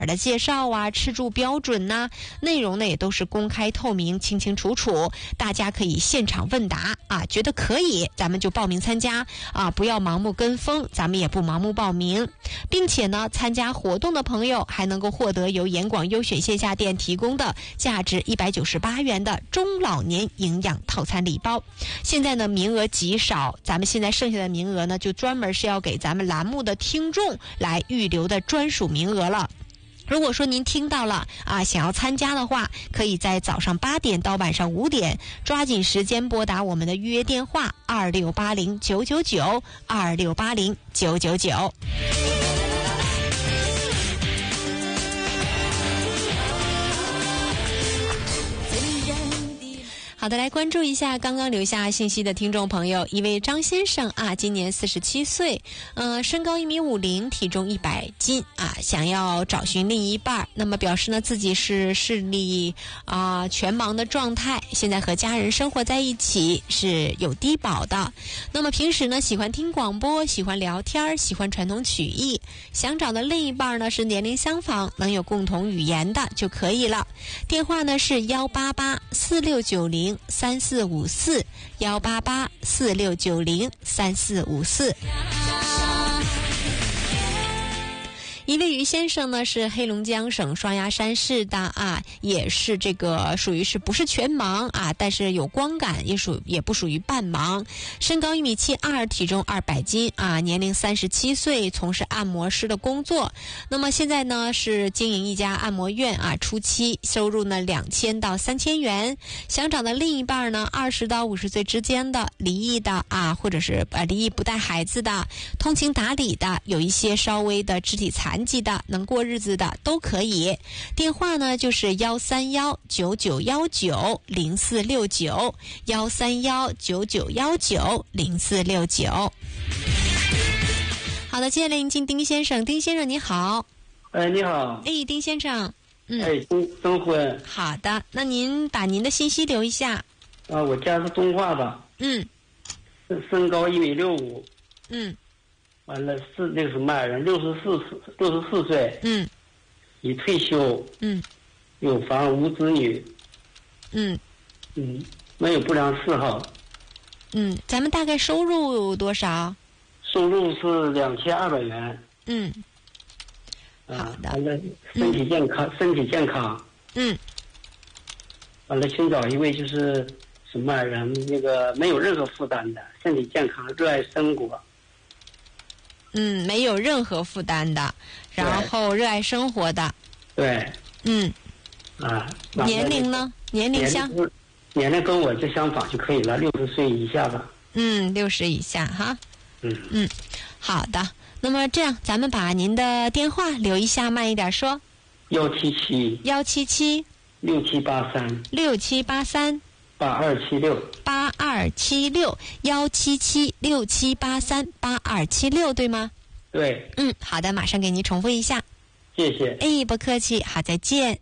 的介绍啊，吃住标准呐，内容呢也都是公开透明、清清楚楚，大家可以现场问答啊，觉得可以，咱们就报名参加啊，不要盲目跟风，咱们也不盲目报名，并且呢，参加活动的朋友还能够获得由严广优选线下店提供的价值198元的中老年营养套餐礼包。现在呢，名额极少，咱们现在剩下的名额呢，就专门是要给咱们栏目的听众来预留的专属名额了。如果说您听到了啊，想要参加的话，可以在早上8点到晚上5点，抓紧时间拨打我们的预约电话2680-999 2680-999。好的，来关注一下刚刚留下信息的听众朋友，一位张先生啊，今年47岁，身高1.50米，体重100斤啊，想要找寻另一半，那么表示呢自己是视力全盲的状态，现在和家人生活在一起，是有低保的。那么平时呢喜欢听广播，喜欢聊天，喜欢传统曲艺，想找的另一半呢是年龄相仿，能有共同语言的就可以了。电话呢是188-4690-3454 188-4690-3454。一位于先生呢是黑龙江省双鸭山市的啊，也是这个属于是不是全盲啊，但是有光感，也不属于半盲，身高1.72米，体重200斤啊，年龄37岁，从事按摩师的工作。那么现在呢是经营一家按摩院啊，初期收入呢2000到3000元。想找的另一半呢20到50岁之间的，离异的啊，或者是离异不带孩子的，通情达理的，有一些稍微的肢体残疾的，能过日子的都可以。电话呢就是131-9919-0469 131-9919-0469。好的，接下来迎进丁先生。丁先生你好。 你好。 丁先生。 征婚。 好的，那您把您的信息留一下。 我家是东化的。身高1.65米。完了是那个什么人，64岁。已退休。有房无子女。没有不良嗜好。 咱们大概收入多少？ 收入是2200元。 好的。 完了身体健康。完了寻找一位就是什么人，那个没有任何负担的，身体健康，热爱生活。 没有任何负担的，然后热爱生活的。 对。 年龄呢？年龄跟我就相仿就可以了，60岁以下的。 60以下哈。好的。那么这样，咱们把您的电话留一下，慢一点说。 177 67 6783 8276 177 6783 8276，对吗？ 对。 好的，马上给您重复一下。 谢谢。 不客气，好，再见。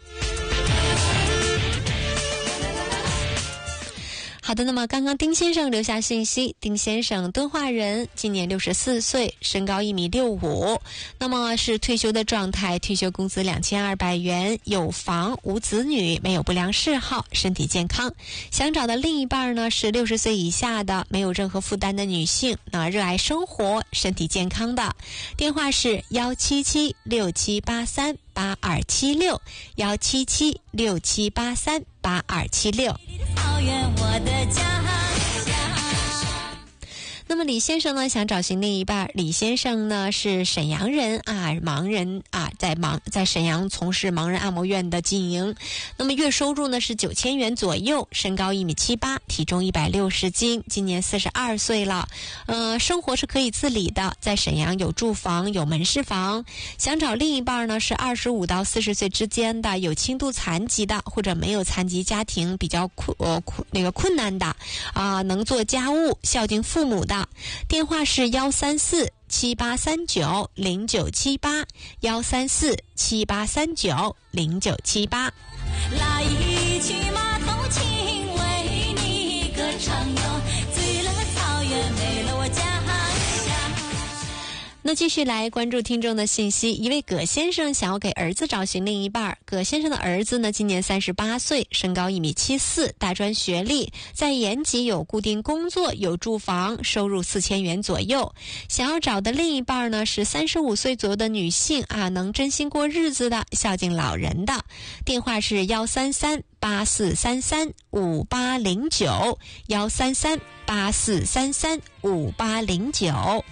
好的，那么刚刚丁先生留下信息，丁先生敦化人，今年64岁，身高1.65米，那么是退休的状态，退休工资2200元，有房无子女，没有不良嗜好，身体健康。想找的另一半呢是60岁以下的，没有任何负担的女性，热爱生活，身体健康的。电话是177 6783 8276 177 6783 8276。那么李先生呢想找寻另一半，李先生呢是沈阳人啊，盲人啊，在沈阳从事盲人按摩院的经营。那么月收入呢是9000元左右，身高1.78米，体重160斤，今年42岁了。生活是可以自理的，在沈阳有住房，有门市房。想找另一半呢是25到40岁之间的，有轻度残疾的，或者没有残疾家庭比较困难的啊，能做家务，孝敬父母的。电话是134 7839 0978 134 7839 0978。 来一曲马头琴为你歌唱哟，醉了草原美了我家乡。 那继续来关注听众的信息，一位葛先生想要给儿子找寻另一半。葛先生的儿子呢，今年38岁，身高1.74米，大专学历，在延吉有固定工作，有住房，收入4000元左右。想要找的另一半呢是35岁左右的女性啊，能真心过日子的，孝敬老人的。电话是133-8433-5809，133-8433-5809。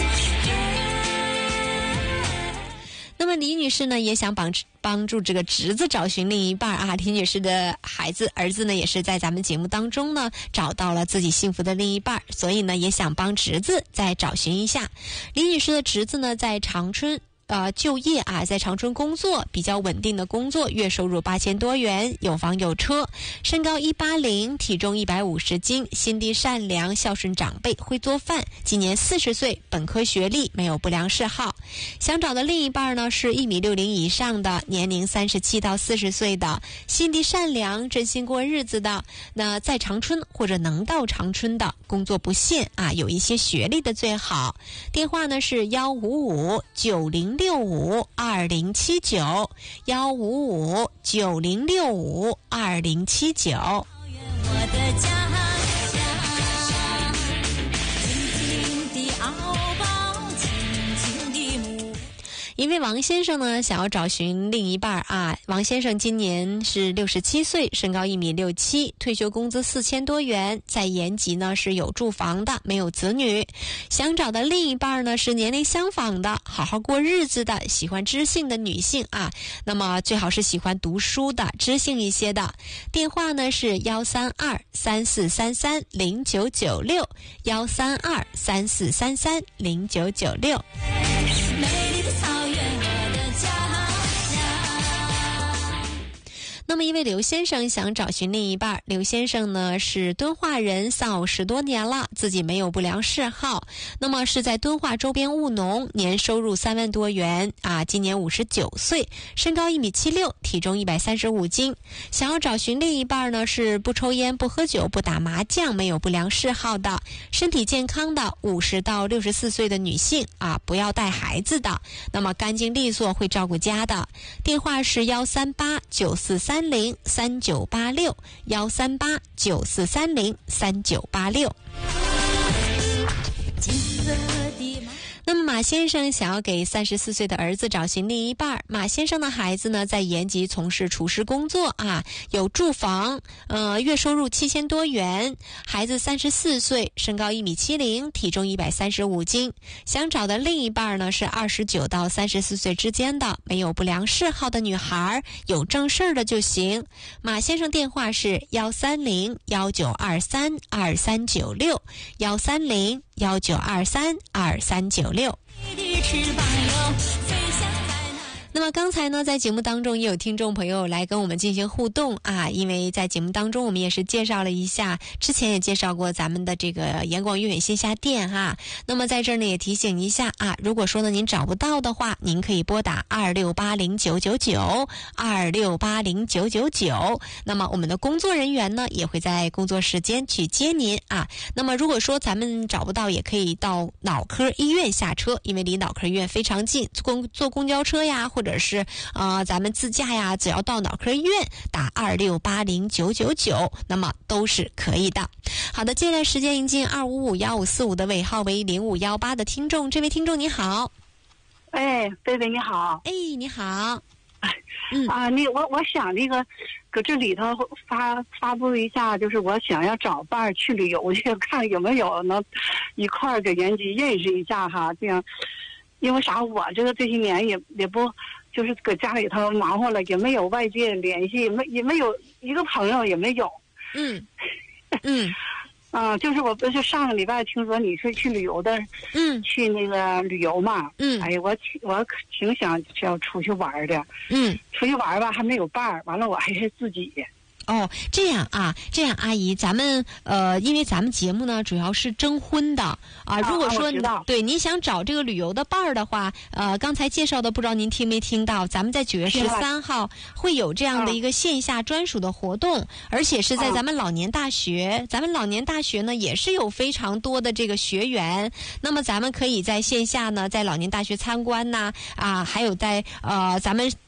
那么李女士呢也想帮助这个侄子找寻另一半啊。李女士的儿子呢也是在咱们节目当中呢找到了自己幸福的另一半，所以呢也想帮侄子再找寻一下。李女士的侄子呢在长春就业啊，在长春工作，比较稳定的工作，月收入8000多元，有房有车，身高180，体重150斤，心地善良，孝顺长辈，会做饭，今年40岁，本科学历，没有不良嗜好。想找的另一半呢是1.60米以上的，年龄37到40岁的，心地善良，真心过日子的。那在长春或者能到长春的，工作不限啊，有一些学历的最好。电话呢是155-9065-2079，155-9065-2079。一位王先生呢想要找寻另一半啊。王先生今年是67岁，身高1.67米，退休工资4000多元，在延吉呢是有住房的，没有子女。想找的另一半呢是年龄相仿的，好好过日子的，喜欢知性的女性啊。那么最好是喜欢读书的，知性一些的。电话呢是132-3433-0996，132-3433-0996。那么一位刘先生想找寻另一半。刘先生呢是敦化人，丧偶10多年了，自己没有不良嗜好，那么是在敦化周边务农，年收入3万多元啊，今年59岁，身高1.76米，体重135斤。想要找寻另一半呢是不抽烟，不喝酒，不打麻将，没有不良嗜好的，身体健康的，50到64岁的女性啊，不要带孩子的，那么干净利索，会照顾家的。电话是138-9430-3986，138-9430-3986。那么马先生想要给34岁的儿子找寻另一半。马先生的孩子呢在延吉从事厨师工作啊，有住房，月收入7000多元，孩子34岁，身高1.70米，体重135斤。想找的另一半呢是29到34岁之间的，没有不良嗜好的女孩，有正事儿的就行。马先生电话是130-1923-2396，130-1923-2396。那么刚才呢在节目当中也有听众朋友来跟我们进行互动啊，因为在节目当中我们也是介绍了一下，之前也介绍过咱们的这个盐广粤远线下店哈。那么在这儿呢也提醒一下啊，如果说呢您找不到的话，您可以拨打2680-999，2680-999。那么我们的工作人员呢也会在工作时间去接您啊。那么如果说咱们找不到，也可以到脑科医院下车，因为离脑科医院非常近，坐公交车呀，或者是咱们自驾呀，只要到脑科医院打2680-999，那么都是可以的。好的，接下来时间迎进255-1545的尾号为0518的听众。这位听众你好。 哎，贝贝你好。 哎，你好。 我想那个搁这里头发布一下，就是我想要找伴儿去旅游去，看有没有能一块儿给延吉认识一下哈，这样。因为啥，我这些年也不就是搁家里头忙活了，也没有外界联系，也没有一个朋友也没有。就是我不是上个礼拜听说你是去旅游的，去那个旅游嘛，哎呀，我挺想要出去玩的，出去玩吧还没有伴儿，完了我还是自己。 哦，这样啊，阿姨，咱们因为咱们节目呢主要是征婚的啊，如果说对您想找这个旅游的伴儿的话，刚才介绍的不知道您听没听到，咱们在9月13号会有这样的一个线下专属的活动，而且是在咱们老年大学，咱们老年大学呢也是有非常多的这个学员，那么咱们可以在线下呢，在老年大学参观呐，还有在咱们